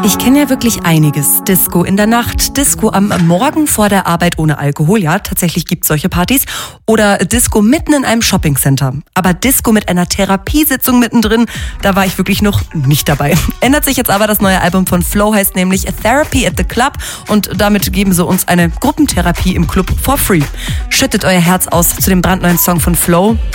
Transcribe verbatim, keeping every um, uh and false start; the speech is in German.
Ich kenne ja wirklich einiges. Disco in der Nacht, Disco am Morgen vor der Arbeit ohne Alkohol. Ja, tatsächlich gibt es solche Partys. Oder Disco mitten in einem Shoppingcenter. Aber Disco mit einer Therapiesitzung mittendrin, da war ich wirklich noch nicht dabei. Ändert sich jetzt aber. Das neue Album von Flow heißt nämlich Therapy at the Club. Und damit geben sie uns eine Gruppentherapie im Club for free. Schüttet euer Herz aus zu dem brandneuen Song von Flow.